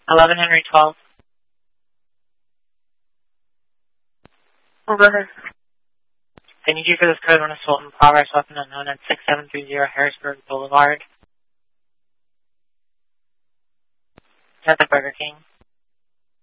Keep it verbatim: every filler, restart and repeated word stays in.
eleven Henry twelve. Oh, go ahead. I need you for this code on assault and progress weapon unknown at six seven three zero Harrisburg Boulevard. At the Burger King.